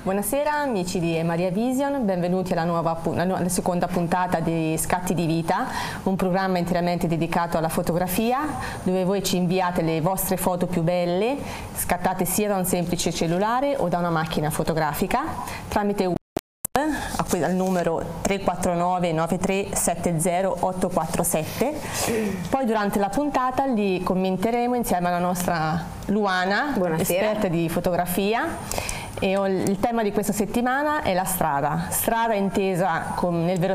Buonasera amici di Maria Vision, benvenuti alla seconda puntata di Scatti di Vita, un programma interamente dedicato alla fotografia, dove voi ci inviate le vostre foto più belle, scattate sia da un semplice cellulare o da una macchina fotografica, tramite al numero 349 9370 847. Poi durante la puntata li commenteremo insieme alla nostra Luana, esperta di fotografia. E il tema di questa settimana è la strada intesa nel vero